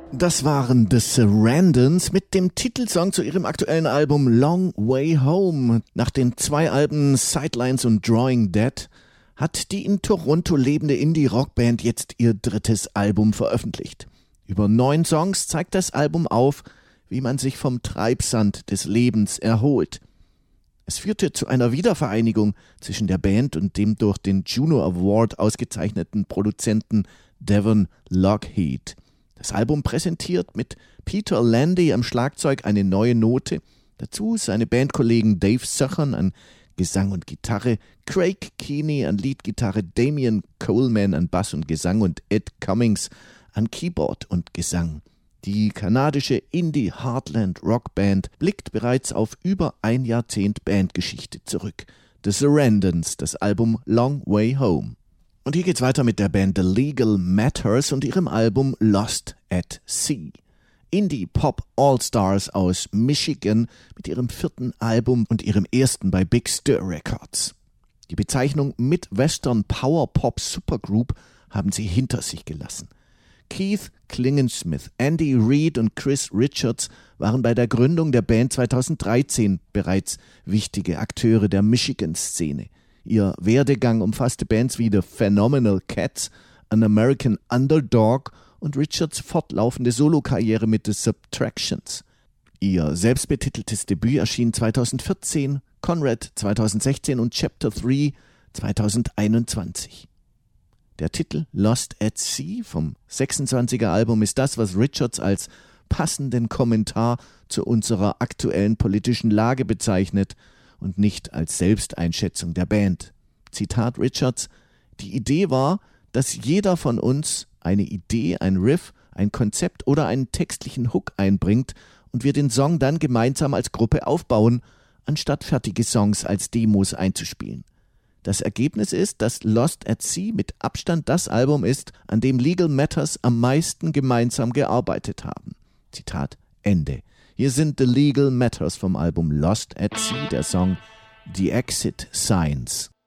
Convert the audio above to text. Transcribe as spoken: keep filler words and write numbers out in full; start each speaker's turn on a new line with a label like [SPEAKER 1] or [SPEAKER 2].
[SPEAKER 1] Das waren The Sarandons mit dem Titelsong zu ihrem aktuellen Album Long Way Home. Nach den zwei Alben Sidelines und Drawing Dead hat die in Toronto lebende Indie-Rockband jetzt ihr drittes Album veröffentlicht. Über neun Songs zeigt das Album auf, wie man sich vom Treibsand des Lebens erholt. Es führte zu einer Wiedervereinigung zwischen der Band und dem durch den Juno Award ausgezeichneten Produzenten Devon Lockheed. Das Album präsentiert mit Peter Landy am Schlagzeug eine neue Note, dazu seine Bandkollegen Dave Söchern an Gesang und Gitarre, Craig Keeney an Leadgitarre, Damian Coleman an Bass und Gesang und Ed Cummings an Keyboard und Gesang. Die kanadische Indie-Heartland-Rockband blickt bereits auf über ein Jahrzehnt Bandgeschichte zurück. The Sarandons, das Album Long Way Home. Und hier geht's weiter mit der Band The Legal Matters und ihrem Album Lost at Sea. Indie-Pop-All-Stars aus Michigan mit ihrem vierten Album und ihrem ersten bei Big Stir Records. Die Bezeichnung Midwestern Power Pop Supergroup haben sie hinter sich gelassen. Keith Klingensmith, Andy Reid und Chris Richards waren bei der Gründung der Band zweitausenddreizehn bereits wichtige Akteure der Michigan-Szene. Ihr Werdegang umfasste Bands wie The Phenomenal Cats, An American Underdog und Richards fortlaufende Solokarriere mit The Subtractions. Ihr selbstbetiteltes Debüt erschien zweitausendvierzehn, Conrad zweitausendsechzehn und Chapter drei zweitausendeinundzwanzig. Der Titel Lost at Sea vom sechsundzwanziger Album ist das, was Richards als passenden Kommentar zu unserer aktuellen politischen Lage bezeichnet und nicht als Selbsteinschätzung der Band. Zitat Richards: Die Idee war, dass jeder von uns eine Idee, ein Riff, ein Konzept oder einen textlichen Hook einbringt und wir den Song dann gemeinsam als Gruppe aufbauen, anstatt fertige Songs als Demos einzuspielen. Das Ergebnis ist, dass Lost at Sea mit Abstand das Album ist, an dem Legal Matters am meisten gemeinsam gearbeitet haben. Zitat Ende. Hier sind The Legal Matters vom Album Lost at Sea, der Song The Exit Signs.